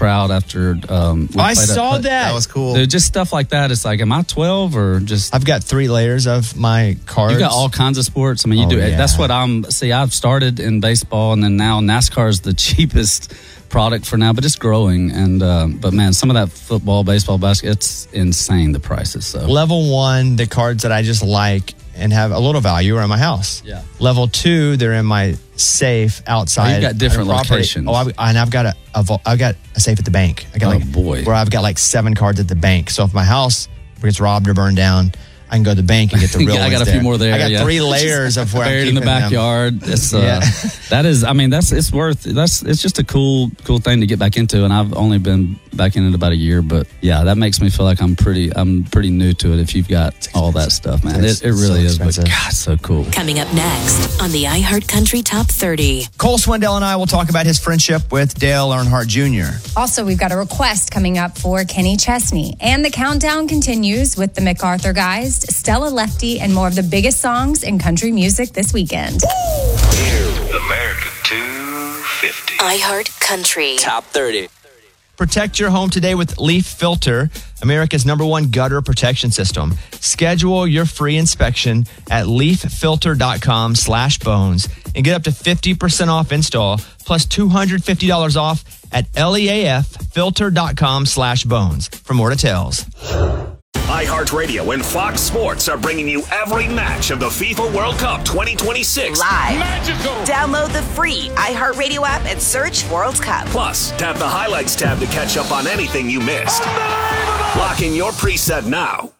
crowd after. I saw that. That was cool. Dude, just stuff like that. It's like, am I 12 or just? I've got 3 layers of my cards. You got all kinds of sports. I mean, you do. Yeah. That's what I've started in baseball, and then now NASCAR is the cheapest product for now, but it's growing. And but man, some of that football, baseball, basketball, it's insane, the prices. So Level 1, the cards that I just like and have a little value are in my house. Yeah. Level 2, they're in my safe outside. Oh, you've got different property. locations. I've got a safe at the bank. I got where I've got like 7 cards at the bank. So if my house gets robbed or burned down, I can go to the bank and get the real I got ones a few more there. I got 3 layers of where I'm buried keeping in the backyard. It's it's just a cool thing to get back into, and I've only been back in it about a year, but yeah, that makes me feel like I'm pretty new to it. If you've got all that stuff, man, it really is. But God, so cool. Coming up next on the iHeart Country Top 30. Cole Swindell and I will talk about his friendship with Dale Earnhardt Jr. Also, we've got a request coming up for Kenny Chesney. And the countdown continues with the MacArthur Guys, Stella Lefty, and more of the biggest songs in country music this weekend. America 250. iHeart Country Top 30. Protect your home today with Leaf Filter, America's #1 gutter protection system. Schedule your free inspection at leaffilter.com/bones and get up to 50% off install plus $250 off at leaffilter.com/bones for more details. iHeartRadio and Fox Sports are bringing you every match of the FIFA World Cup 2026. Live. Magical. Download the free iHeartRadio app and search World Cup. Plus, tap the Highlights tab to catch up on anything you missed. Lock in your preset now